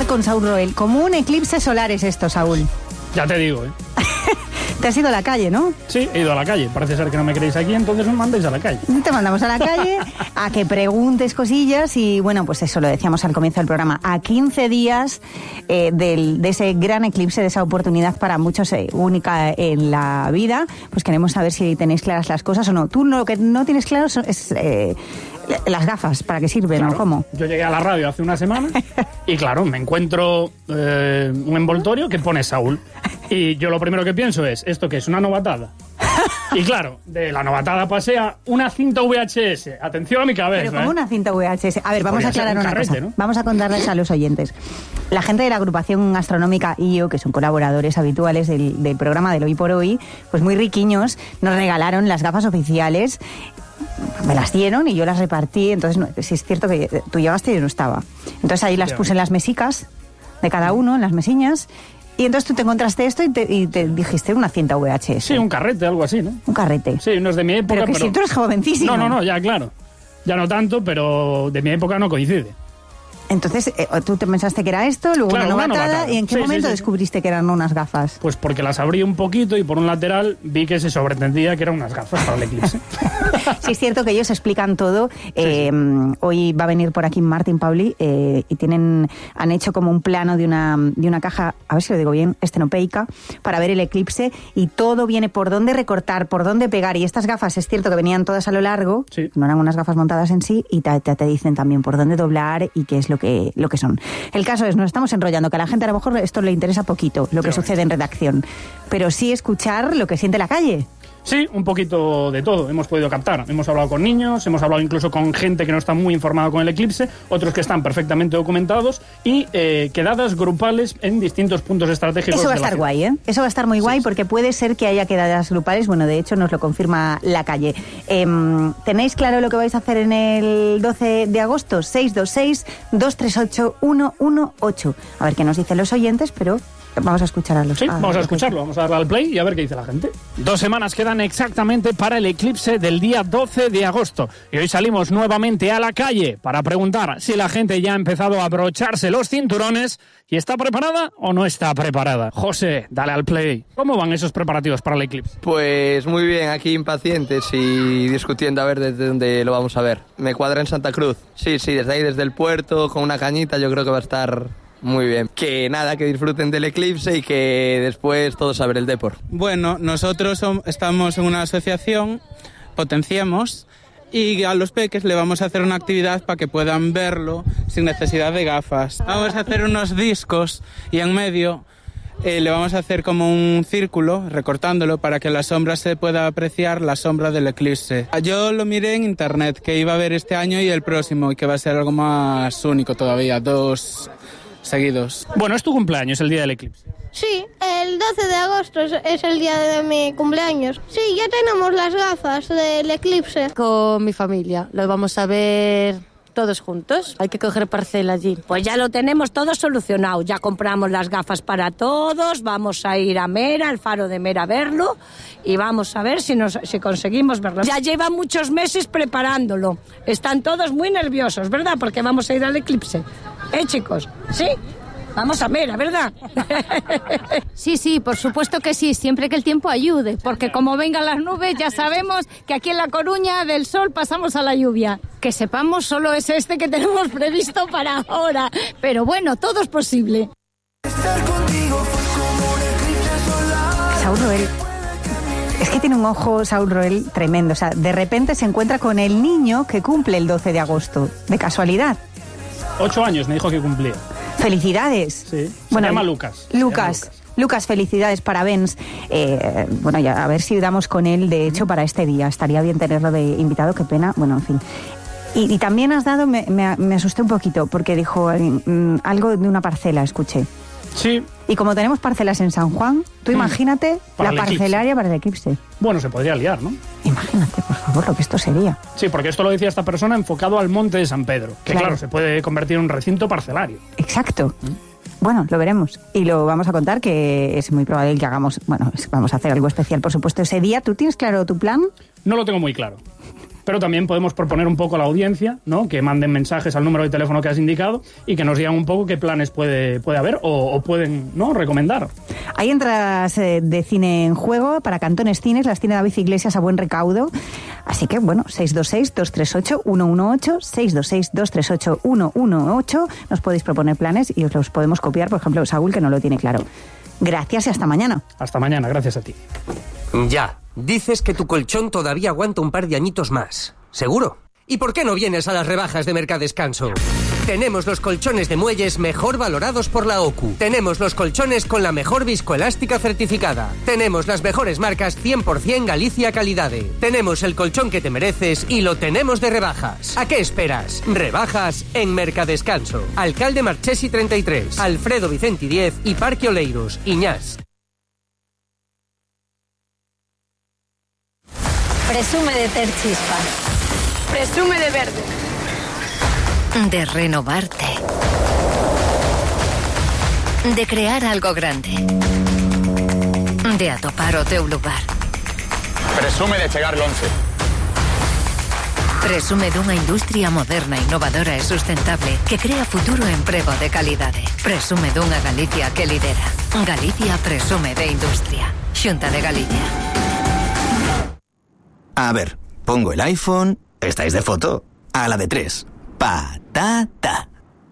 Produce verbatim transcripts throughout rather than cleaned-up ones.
hablar con Saúl Roel. Como un eclipse solar es esto, Saúl. Ya te digo, ¿eh? Te has ido a la calle, ¿no? Sí, he ido a la calle. Parece ser que no me queréis aquí, entonces os mandéis a la calle. Te mandamos a la calle a que preguntes cosillas y, bueno, pues eso lo decíamos al comienzo del programa. A quince días eh, del, de ese gran eclipse, de esa oportunidad para muchos eh, única en la vida, pues queremos saber si tenéis claras las cosas o no. Tú lo que no tienes claro es eh, las gafas, ¿para qué sirven, claro, o cómo? Yo llegué a la radio hace una semana y, claro, me encuentro eh, un envoltorio que pone Saúl. Y yo lo primero que pienso es, ¿esto qué es? ¿Una novatada? Y claro, de la novatada pasé a una cinta V H S. Atención a mi cabeza. Pero como ¿eh? una cinta V H S. A ver, vamos Podría a aclarar ser un una carrete, cosa. ¿no? Vamos a contarles a los oyentes. La gente de la agrupación astronómica I O, que son colaboradores habituales del, del programa del Hoy por Hoy, pues muy riquiños, nos regalaron las gafas oficiales. Me las dieron y yo las repartí. Entonces, no, si es cierto que tú llegaste y yo no estaba. Entonces ahí las puse en las mesicas de cada uno, en las mesiñas. Y entonces tú te encontraste esto y te, y te dijiste una cinta V H S. Sí, un carrete, algo así, ¿no? Un carrete. Sí, no es de mi época, pero... que pero... si tú eres jovencísimo. No, no, no, ya, claro. Ya no tanto, pero de mi época no coincide. Entonces, eh, tú te pensaste que era esto, luego claro, una, novatada, una novatada. ¿Y en qué sí, momento sí, sí. descubriste que eran unas gafas? Pues porque las abrí un poquito y por un lateral vi que se sobreentendía que eran unas gafas para el eclipse. Sí, es cierto que ellos explican todo. Eh, sí, sí. Hoy va a venir por aquí Martín Pauli eh, y tienen, han hecho como un plano de una, de una caja, a ver si lo digo bien, estenopeica, para ver el eclipse y todo viene por dónde recortar, por dónde pegar. Y estas gafas, es cierto que venían todas a lo largo, sí. no eran unas gafas montadas en sí, y te, te, te dicen también por dónde doblar y qué es lo que, lo que son. El caso es, nos estamos enrollando, que a la gente a lo mejor esto le interesa poquito, lo que sí, sucede en redacción, pero sí escuchar lo que siente la calle. Sí, un poquito de todo hemos podido captar. Hemos hablado con niños, hemos hablado incluso con gente que no está muy informada con el eclipse, otros que están perfectamente documentados y eh, quedadas grupales en distintos puntos estratégicos. Eso va a estar guay, ¿eh? Eso va a estar muy guay, sí, porque puede ser que haya quedadas grupales. Bueno, de hecho nos lo confirma la calle. Eh, ¿Tenéis claro lo que vais a hacer en el doce de agosto? seis dos seis, dos tres ocho, uno uno ocho. A ver qué nos dicen los oyentes, pero... Vamos a escuchar a los... Sí, a vamos a los escucharlo, vamos a darle al play y a ver qué dice la gente. Dos semanas quedan exactamente para el eclipse del día doce de agosto. Y hoy salimos nuevamente a la calle para preguntar si la gente ya ha empezado a abrocharse los cinturones y está preparada o no está preparada. José, dale al play. ¿Cómo van esos preparativos para el eclipse? Pues muy bien, aquí impacientes y discutiendo a ver desde dónde lo vamos a ver. Me cuadra en Santa Cruz. Sí, sí, desde ahí, desde el puerto, con una cañita, yo creo que va a estar... Muy bien. Que nada, que disfruten del eclipse y que después todos a ver el Depor. Bueno, nosotros som- estamos en una asociación, Potenciemos, y a los peques le vamos a hacer una actividad para que puedan verlo sin necesidad de gafas. Vamos a hacer unos discos y en medio eh, le vamos a hacer como un círculo, recortándolo para que la sombra se pueda apreciar, la sombra del eclipse. Yo lo miré en internet, que iba a haber este año y el próximo, y que va a ser algo más único todavía, dos... seguidos. Bueno, es tu cumpleaños, el día del eclipse. Sí, el doce de agosto es, es el día de mi cumpleaños. Sí, ya tenemos las gafas del eclipse. Con mi familia, lo vamos a ver todos juntos. Hay que coger parcela allí. Pues ya lo tenemos todo solucionado. Ya compramos las gafas para todos, vamos a ir a Mera, al faro de Mera a verlo y vamos a ver si, nos, si conseguimos verlo. Ya llevan muchos meses preparándolo. Están todos muy nerviosos, ¿verdad? Porque vamos a ir al eclipse. ¿Eh, chicos? ¿Sí? Vamos a Mera, ¿verdad? Sí, sí, por supuesto que sí, siempre que el tiempo ayude, porque como vengan las nubes ya sabemos que aquí en La Coruña del sol pasamos a la lluvia. Que sepamos, solo es este que tenemos previsto para ahora, pero bueno, todo es posible. Saúl Roel, es que tiene un ojo Saúl Roel tremendo, o sea, de repente se encuentra con el niño que cumple el doce de agosto, de casualidad. Ocho años me dijo que cumplía. ¡Felicidades! Sí, se bueno, llama Lucas. Lucas. Se llama Lucas. Lucas, felicidades, parabéns. Eh, bueno, ya a ver si damos con él, de hecho, para este día. Estaría bien tenerlo de invitado, qué pena. Bueno, en fin. Y, y también has dado, me, me, me asusté un poquito, porque dijo mm, algo de una parcela, escuché. Sí. Y como tenemos parcelas en San Juan, tú imagínate para la parcelaria para el eclipse. Bueno, se podría liar, ¿no? Imagínate, por favor, lo que esto sería. Sí, porque esto lo decía esta persona enfocado al monte de San Pedro, que claro, claro se puede convertir en un recinto parcelario. Exacto. ¿Mm? Bueno, lo veremos y lo vamos a contar, que es muy probable que hagamos, bueno, vamos a hacer algo especial, por supuesto, ese día. ¿Tú tienes claro tu plan? No lo tengo muy claro. pero también podemos proponer un poco a la audiencia, ¿no? Que manden mensajes al número de teléfono que has indicado y que nos digan un poco qué planes puede, puede haber o, o pueden, ¿no?, recomendar. Hay entradas eh, de cine en juego para Cantones Cines, las tiene David Iglesias a buen recaudo. Así que, bueno, seis dos seis, dos tres ocho, uno uno ocho, seis dos seis, dos tres ocho, uno uno ocho. Nos podéis proponer planes y os los podemos copiar, por ejemplo, Saúl, que no lo tiene claro. Gracias y hasta mañana. Hasta mañana, gracias a ti. Ya, dices que tu colchón todavía aguanta un par de añitos más. ¿Seguro? ¿Y por qué no vienes a las rebajas de Mercadescanso? Tenemos los colchones de muelles mejor valorados por la O C U. Tenemos los colchones con la mejor viscoelástica certificada. Tenemos las mejores marcas cien por ciento Galicia Calidade. Tenemos el colchón que te mereces y lo tenemos de rebajas. ¿A qué esperas? Rebajas en Mercadescanso. Alcalde Marchesi treinta y tres, Alfredo Vicenti diez y Parque Oleiros, Iñás. Presume de ter chispa. Presume de verde. De renovarte. De crear algo grande. De atopar o teu lugar. Presume de chegar lonxe. Presume dunha industria moderna, innovadora e sustentable que crea futuro e emprego de calidade. Presume dunha Galicia que lidera. Galicia presume de industria. Xunta de Galicia. A ver, pongo el iPhone. ¿Estáis de foto? A la de tres. Patata.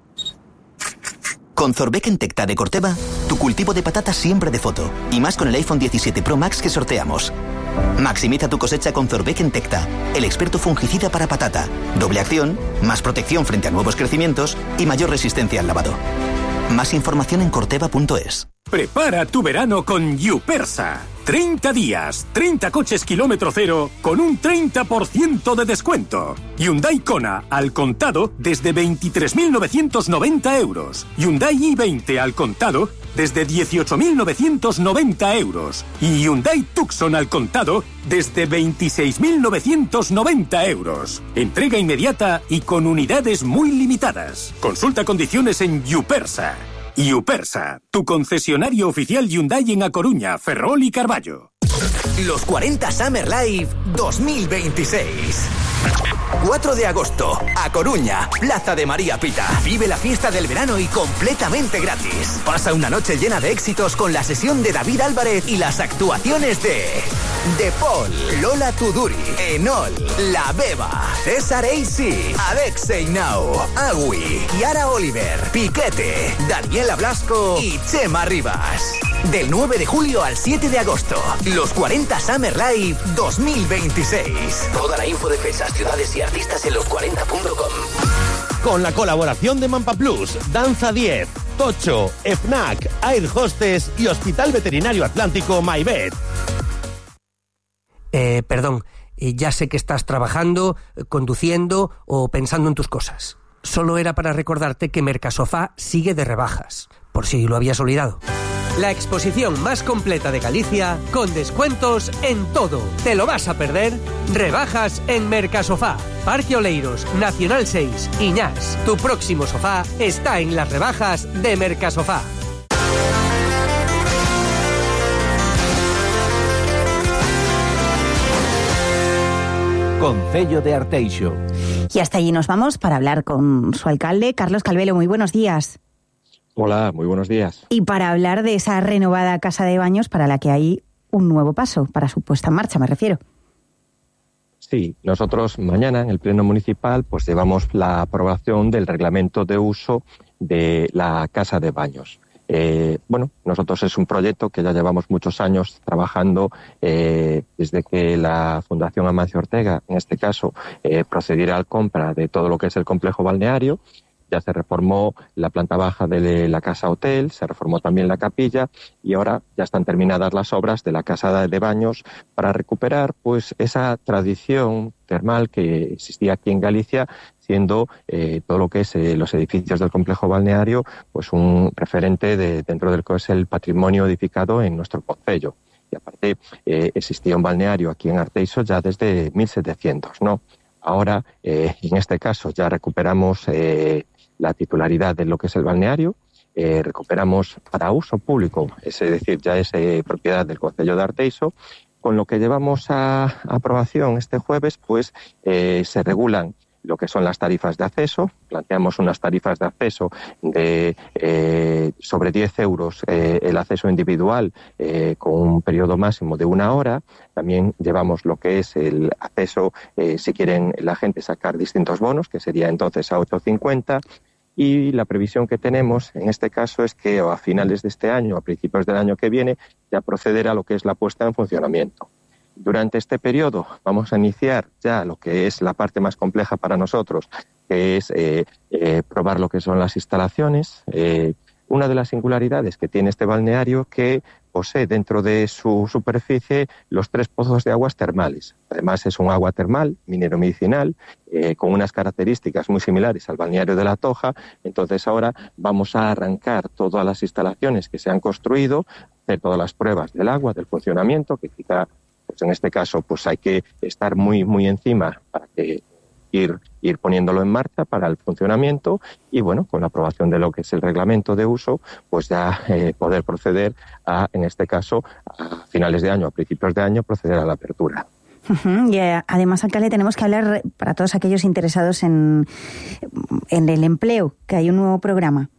Con Zorbeck Entecta de Corteva, tu cultivo de patatas siempre de foto. Y más con el iPhone diecisiete Pro Max que sorteamos. Maximiza tu cosecha con Zorbeck Entecta, el experto fungicida para patata. Doble acción, más protección frente a nuevos crecimientos y mayor resistencia al lavado. Más información en corteva punto es. Prepara tu verano con Yupersa. treinta días, treinta coches kilómetro cero con un treinta por ciento de descuento. Hyundai Kona al contado desde veintitrés mil novecientos noventa euros. Hyundai i veinte al contado desde dieciocho mil novecientos noventa euros. Y Hyundai Tucson al contado desde veintiséis mil novecientos noventa euros. Entrega inmediata y con unidades muy limitadas. Consulta condiciones en Yupersa. Yupersa, tu concesionario oficial Hyundai en A Coruña, Ferrol y Carballo. Los cuarenta Summer Live dos mil veintiséis. cuatro de agosto, A Coruña, Plaza de María Pita. Vive la fiesta del verano y completamente gratis. Pasa una noche llena de éxitos con la sesión de David Álvarez y las actuaciones de De Paul, Lola Tuduri, Enol, La Beba, César Eisi, Alexei Nau, Agui, Yara Oliver, Piquete, Daniela Blasco y Chema Rivas. Del nueve de julio al siete de agosto, los cuarenta Summer Live dos mil veintiséis. Toda la info de fechas, ciudades y artistas en los cuarenta punto com. Con la colaboración de Mampa Plus, Danza diez, Tocho, FNAC, Air Hostess y Hospital Veterinario Atlántico MyVet. Eh, perdón, eh, ya sé que estás trabajando, eh, conduciendo o pensando en tus cosas. Solo era para recordarte que Mercasofá sigue de rebajas, por si lo habías olvidado. La exposición más completa de Galicia, con descuentos en todo. ¿Te lo vas a perder? Rebajas en Mercasofá. Parque Oleiros, Nacional seis, Iñás. Tu próximo sofá está en las rebajas de Mercasofá. Concello de Arteixo. Y hasta allí nos vamos para hablar con su alcalde, Carlos Calvelo. Muy buenos días. Hola, muy buenos días. Y para hablar de esa renovada casa de baños para la que hay un nuevo paso para su puesta en marcha, me refiero. Sí, nosotros mañana en el Pleno Municipal pues llevamos la aprobación del reglamento de uso de la casa de baños. Eh, bueno, nosotros es un proyecto que ya llevamos muchos años trabajando eh, desde que la Fundación Amancio Ortega, en este caso, eh, procediera a la compra de todo lo que es el complejo balneario. Ya se reformó la planta baja de la casa hotel, se reformó también la capilla y ahora ya están terminadas las obras de la casa de baños para recuperar pues esa tradición termal que existía aquí en Galicia, siendo eh, todo lo que es eh, los edificios del complejo balneario pues un referente de, dentro del que es el patrimonio edificado en nuestro concello. Y aparte eh, existía un balneario aquí en Arteixo ya desde mil setecientos, ¿no? Ahora, eh, en este caso, ya recuperamos eh, la titularidad de lo que es el balneario, eh, recuperamos para uso público, es decir, ya es eh, propiedad del Concello de Arteixo, con lo que llevamos a, a aprobación este jueves, pues eh, se regulan lo que son las tarifas de acceso. Planteamos unas tarifas de acceso de eh, sobre diez euros eh, el acceso individual eh, con un periodo máximo de una hora. También llevamos lo que es el acceso, eh, si quieren la gente sacar distintos bonos, que sería entonces a ocho cincuenta. Y la previsión que tenemos en este caso es que a finales de este año, a principios del año que viene, ya procederá a lo que es la puesta en funcionamiento. Durante este periodo vamos a iniciar ya lo que es la parte más compleja para nosotros, que es eh, eh, probar lo que son las instalaciones. Eh, una de las singularidades que tiene este balneario que posee dentro de su superficie los tres pozos de aguas termales. Además es un agua termal, minero-medicinal, eh, con unas características muy similares al balneario de La Toja. Entonces ahora vamos a arrancar todas las instalaciones que se han construido, hacer todas las pruebas del agua, del funcionamiento, que quizá pues en este caso pues hay que estar muy muy encima para que ir ir poniéndolo en marcha para el funcionamiento y bueno, con la aprobación de lo que es el reglamento de uso, pues ya eh, poder proceder a, en este caso, a finales de año, a principios de año, proceder a la apertura. Uh-huh. Y eh, además, alcalde, tenemos que hablar para todos aquellos interesados en, en el empleo, que hay un nuevo programa.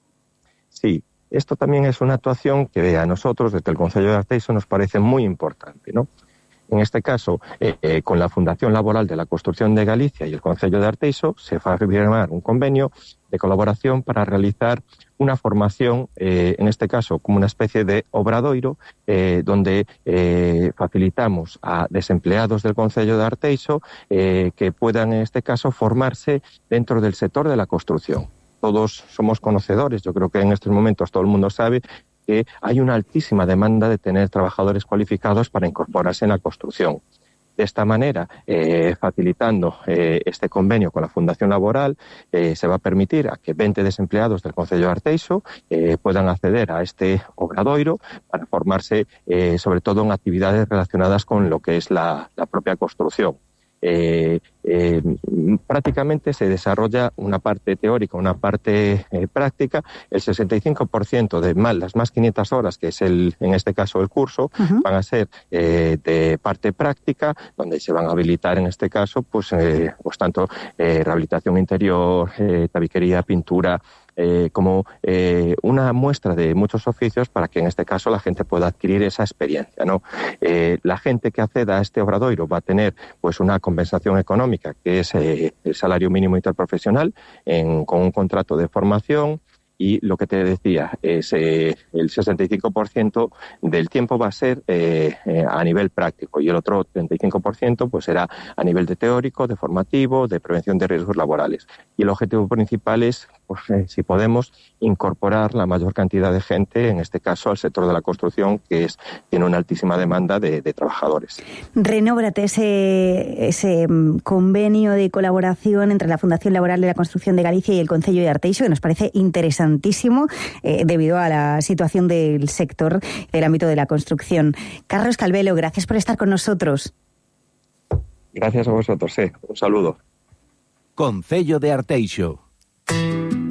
Sí. Esto también es una actuación que a nosotros, desde el Concello de Arteixo, nos parece muy importante, ¿no? En este caso, eh, eh, con la Fundación Laboral de la Construcción de Galicia y el Concello de Arteixo, se va a firmar un convenio de colaboración para realizar una formación, eh, en este caso, como una especie de obradoiro, eh, donde eh, facilitamos a desempleados del Concello de Arteixo eh, que puedan, en este caso, formarse dentro del sector de la construcción. Todos somos conocedores, yo creo que en estos momentos todo el mundo sabe que hay una altísima demanda de tener trabajadores cualificados para incorporarse en la construcción. De esta manera, eh, facilitando eh, este convenio con la Fundación Laboral, eh, se va a permitir a que veinte desempleados del Concello de Arteixo eh, puedan acceder a este obradoiro para formarse eh, sobre todo en actividades relacionadas con lo que es la, la propia construcción. Eh, eh, prácticamente se desarrolla una parte teórica, una parte eh, práctica. El sesenta y cinco por ciento de más, las más quinientas horas, que es el, en este caso el curso, uh-huh. van a ser eh, de parte práctica, donde se van a habilitar en este caso, pues, eh, pues tanto eh, rehabilitación interior, eh, tabiquería, pintura, Eh, como eh, una muestra de muchos oficios para que en este caso la gente pueda adquirir esa experiencia, ¿no? Eh, la gente que acceda a este obradoiro va a tener pues una compensación económica que es eh, el salario mínimo interprofesional en, con un contrato de formación. Y lo que te decía es eh, el sesenta y cinco por ciento del tiempo va a ser eh, eh, a nivel práctico y el otro treinta y cinco por ciento pues será a nivel de teórico, de formativo, de prevención de riesgos laborales. Y el objetivo principal es, pues, eh, si podemos, incorporar la mayor cantidad de gente, en este caso al sector de la construcción, que es tiene una altísima demanda de, de trabajadores. Renóbrate, ese, ese convenio de colaboración entre la Fundación Laboral de la Construcción de Galicia y el Concello de Arteixo, que nos parece interesante. Eh, debido a la situación del sector, del ámbito de la construcción. Carlos Calvelo, gracias por estar con nosotros. Gracias a vosotros, eh. Un saludo. Concello de Arteixo.